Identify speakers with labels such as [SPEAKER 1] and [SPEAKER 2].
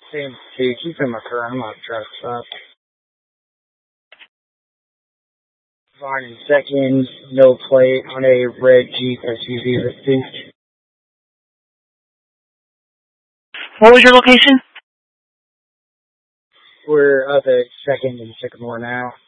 [SPEAKER 1] Same two. Keep in my car. I'm not dressed up. Vaughn in second, no plate on a red Jeep SUV listing.
[SPEAKER 2] What was your location?
[SPEAKER 1] We're up at second and Sycamore now.